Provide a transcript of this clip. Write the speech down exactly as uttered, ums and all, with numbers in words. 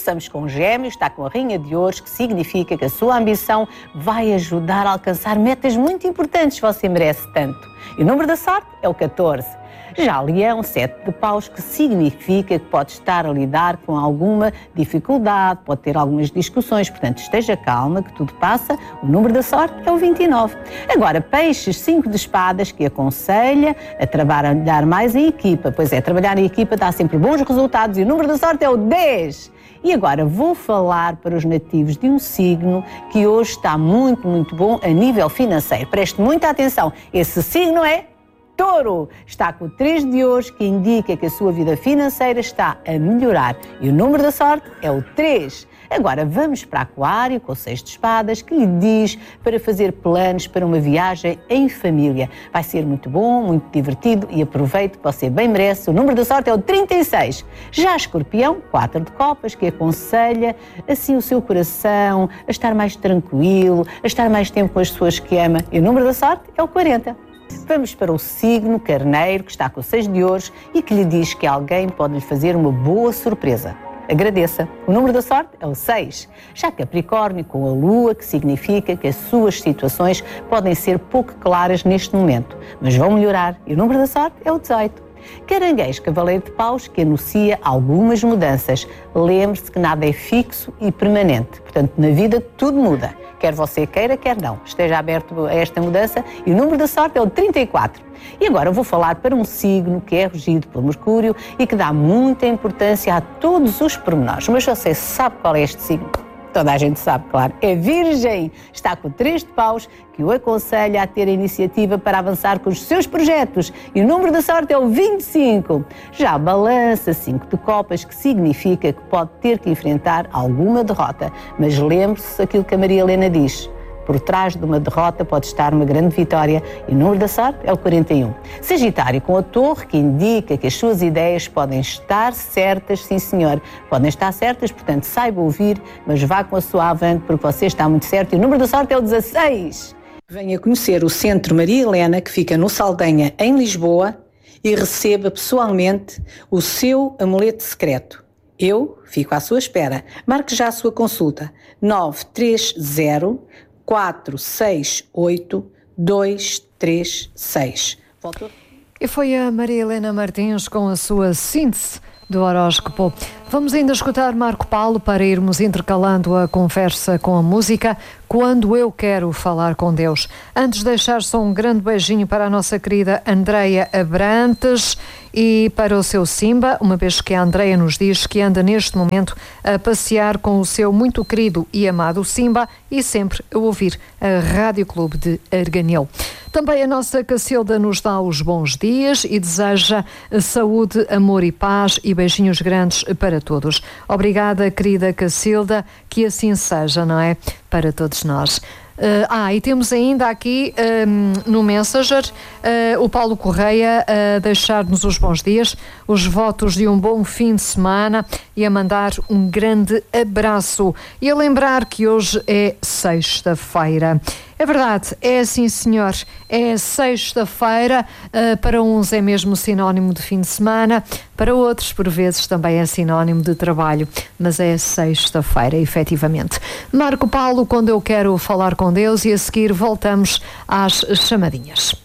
Começamos com Gêmeos, está com a Rainha de Ouros, que significa que a sua ambição vai ajudar a alcançar metas muito importantes, você merece tanto. E o número da sorte é o catorze. Já Leão, sete de paus, que significa que pode estar a lidar com alguma dificuldade, pode ter algumas discussões, portanto esteja calma que tudo passa. O número da sorte é o vinte e nove. Agora, Peixes, cinco de espadas, que aconselha a trabalhar mais em equipa. Pois é, trabalhar em equipa dá sempre bons resultados e o número da sorte é o dez. E agora vou falar para os nativos de um signo que hoje está muito, muito bom a nível financeiro. Preste muita atenção, esse signo é Touro. Está com o três de ouros, que indica que a sua vida financeira está a melhorar. E o número da sorte é o três. Agora vamos para Aquário, com o seis de espadas, que lhe diz para fazer planos para uma viagem em família. Vai ser muito bom, muito divertido e aproveite que você bem merece. O número da sorte é o trinta e seis. Já Escorpião, quatro de copas, que aconselha assim o seu coração a estar mais tranquilo, a estar mais tempo com as pessoas que ama. E o número da sorte é o quarenta. Vamos para o signo Carneiro, que está com o seis de ouros e que lhe diz que alguém pode lhe fazer uma boa surpresa. Agradeça. O número da sorte é o seis. Já Capricórnio, com a Lua, que significa que as suas situações podem ser pouco claras neste momento, mas vão melhorar. E o número da sorte é o dezoito. Caranguejo, cavaleiro de paus, que anuncia algumas mudanças. Lembre-se que nada é fixo e permanente. Portanto, na vida tudo muda. Quer você queira, quer não. Esteja aberto a esta mudança e o número da sorte é o trinta e quatro. E agora eu vou falar para um signo que é regido pelo Mercúrio e que dá muita importância a todos os pormenores. Mas você sabe qual é este signo? Toda a gente sabe, claro. É Virgem. Está com o três de paus, que o aconselha a ter a iniciativa para avançar com os seus projetos. E o número da sorte é o vinte e cinco. Já Balança, cinco de copas, que significa que pode ter que enfrentar alguma derrota. Mas lembre-se aquilo que a Maria Helena diz. Por trás de uma derrota pode estar uma grande vitória e o número da sorte é o quarenta e um. Sagitário, com a torre, que indica que as suas ideias podem estar certas, sim senhor. Podem estar certas, portanto saiba ouvir, mas vá com a sua avante porque você está muito certo e o número da sorte é o dezasseis. Venha conhecer o Centro Maria Helena, que fica no Saldanha, em Lisboa, e receba pessoalmente o seu amuleto secreto. Eu fico à sua espera. Marque já a sua consulta. nove três zero quatro seis oito dois três seis. Voltou? E foi a Maria Helena Martins com a sua síntese do horóscopo. Vamos ainda escutar Marco Paulo para irmos intercalando a conversa com a música Quando Eu Quero Falar com Deus. Antes de deixar só um grande beijinho para a nossa querida Andreia Abrantes e para o seu Simba, uma vez que a Andreia nos diz que anda neste momento a passear com o seu muito querido e amado Simba e sempre a ouvir a Rádio Clube de Arganil. Também a nossa Cacilda nos dá os bons dias e deseja saúde, amor e paz e beijinhos grandes para todos. Obrigada, querida Cacilda, que assim seja, não é? Para todos nós. Uh, ah, e temos ainda aqui um, no Messenger uh, o Paulo Correia a deixar-nos os bons dias, os votos de um bom fim de semana e a mandar um grande abraço. E a lembrar que hoje é sexta-feira. É verdade, é assim, senhor, é sexta-feira, uh, para uns é mesmo sinónimo de fim de semana, para outros, por vezes, também é sinónimo de trabalho, mas é sexta-feira, efetivamente. Marco Paulo, quando eu quero falar com Deus, e a seguir voltamos às chamadinhas.